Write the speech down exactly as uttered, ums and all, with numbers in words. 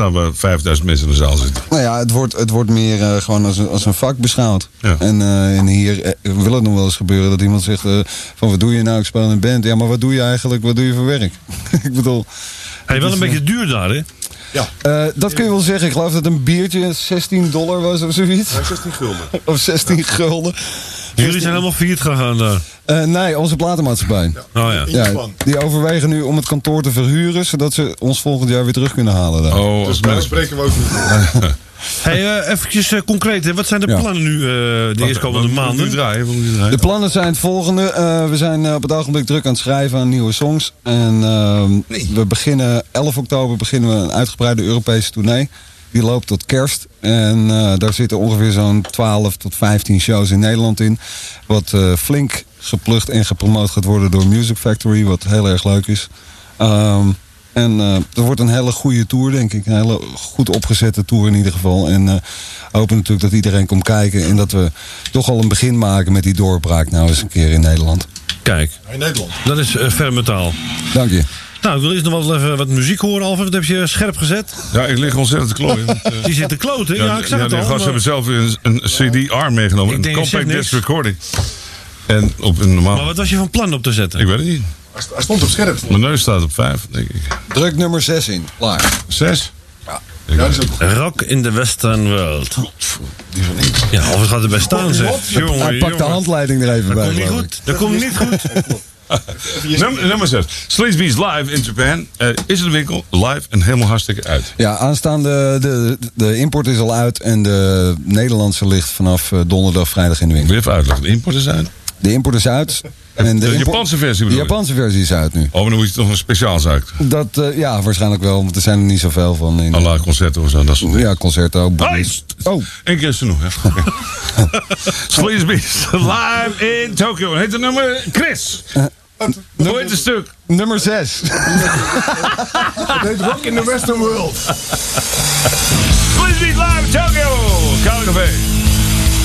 Nou, waar vijfduizend mensen in de zaal zitten. Nou ja, het wordt, het wordt meer uh, gewoon als een, als een vak beschouwd. Ja. En, uh, en hier uh, wil het nog wel eens gebeuren dat iemand zegt uh, van wat doe je nou, ik speel in een band. Ja, maar wat doe je eigenlijk, wat doe je voor werk? Ik bedoel... Hij is wel een beetje uh, duur daar, hè? Ja. Uh, dat kun je wel zeggen. Ik geloof dat een biertje zestien dollar was of zoiets. Ja, zestien gulden. Of zestien ja. gulden. Jullie zijn helemaal failliet gegaan daar? Uh, nee, onze platenmaatschappij. Ja. Oh, ja. Ja, die overwegen nu om het kantoor te verhuren, zodat ze ons volgend jaar weer terug kunnen halen. Daar. Oh, dus daar spreken we ook niet. Hey, uh, eventjes uh, concreet, hè. Wat zijn de ja. plannen nu uh, de eerstkomende maanden? Draaien, draaien? De plannen zijn het volgende. Uh, we zijn uh, op het ogenblik druk aan het schrijven aan nieuwe songs. En uh, nee. we beginnen elf oktober beginnen we een uitgebreide Europese tournee. Die loopt tot kerst. En uh, daar zitten ongeveer zo'n twaalf tot vijftien shows in Nederland in. Wat uh, flink geplukt en gepromoot gaat worden door Music Factory. Wat heel erg leuk is. Um, En uh, het wordt een hele goede tour, denk ik. Een hele goed opgezette tour in ieder geval. En uh, hopen natuurlijk dat iedereen komt kijken. En dat we toch al een begin maken met die doorbraak nou eens een keer in Nederland. Kijk, in Nederland. Dat is uh, ferme taal. Dank je. Nou, ik wil eerst nog wel even wat muziek horen, Alfred. Wat heb je scherp gezet? Ja, ik lig ontzettend te klooien. Want, uh, die zit te kloten, ja, ja, ik zag ja, het al. De gasten maar... hebben zelf een, een C D-arm meegenomen. Ik een compact disc recording. En op een normaal... Maar wat was je van plan op te zetten? Ik weet het niet. Hij stond op scherp. Mijn neus staat op vijf, denk ik. Druk nummer zes in. Klaar. Zes? Ja. Ja, is ook... Rock in the Western World. Die van één. Ja, of het gaat er bij staan, zeg. Jongen, Hij pakt de handleiding er even dat bij. Komt niet goed. Dat komt niet goed. Nummer, nummer zes. Sleazebees live in Japan. Uh, is het de winkel live en helemaal hartstikke uit. Ja, aanstaande de, de import is al uit. En de Nederlandse ligt vanaf donderdag, vrijdag in de winkel. Wil je even uitleggen? De import is uit? De import is uit. En de, de import, Japanse versie De Japanse versie is uit nu. Oh, maar dan moet je toch een speciaal zaak. Dat, uh, ja, waarschijnlijk wel, want er zijn er niet zoveel van. In, à la concerto of zo, dat soort dingen. Ja, concerto. Hey, oh. Eén keer is genoeg, hè. Sleazebees live in Tokyo. Heet het nummer Chris. Uh, Hoe heet het stuk? Nummer zes. Het heet Rock in the Western World. Sleazebees live in Tokyo. Café.